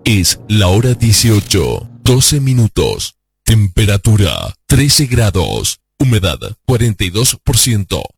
Es la hora 18, 12 minutos. Temperatura 13 grados. Humedad 42%.